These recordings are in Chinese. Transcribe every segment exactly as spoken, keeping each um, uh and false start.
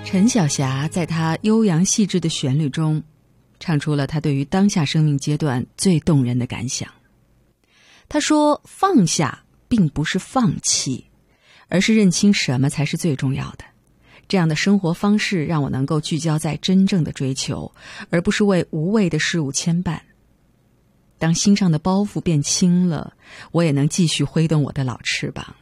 陈小霞在她悠扬细致的旋律中，唱出了她对于当下生命阶段最动人的感想。她说，放下并不是放弃，而是认清什么才是最重要的。这样的生活方式让我能够聚焦在真正的追求，而不是为无谓的事物牵绊。当心上的包袱变轻了，我也能继续挥动我的老翅膀。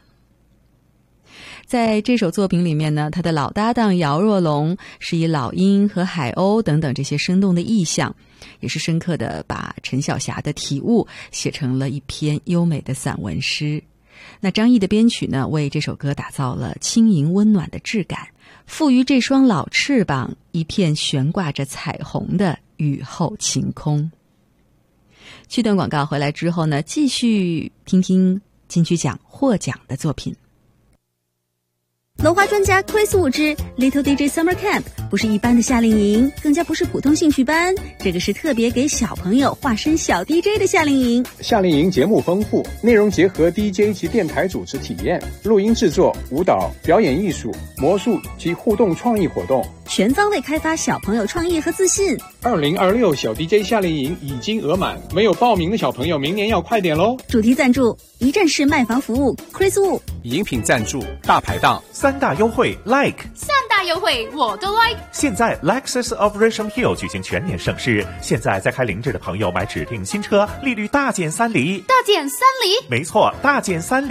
在这首作品里面呢，他的老搭档姚若龙是以老鹰和海鸥等等这些生动的意象，也是深刻地把陈小霞的体悟写成了一篇优美的散文诗。那张毅的编曲呢，为这首歌打造了轻盈温暖的质感，赋予这双老翅膀一片悬挂着彩虹的雨后晴空。去段广告回来之后呢，继续听听金曲奖获奖的作品。 文化专家 Chris Wu 之 Little D J Summer Camp 不是一般的夏令营，更加不是普通兴趣班，这个是特别给小朋友化身小 D J 的夏令营。 夏令营节目丰富，内容结合 D J 及电台主持体验、录音制作、舞蹈、表演艺术、魔术及互动创意活动， 全方位开发小朋友创意和自信。 二零二六小 D J 夏令营已经额满，没有报名的小朋友明年要快点咯。 主题赞助一站式卖房服务 Chris Wu， 饮品赞助大排档，三大优惠 like， 三大优惠我都 like。 现在 Lexus of Richmond Hill 举行全年盛事，现在在开零制的朋友买指定新车，利率大减三厘。 大减三厘？ 没错，大减三厘。